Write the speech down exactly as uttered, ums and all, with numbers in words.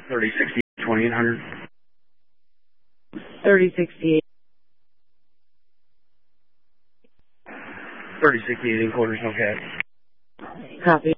thirty sixty-eight, twenty-eight hundred. thirty sixty-eight. thirty sixty-eight and quarters, okay. Copy.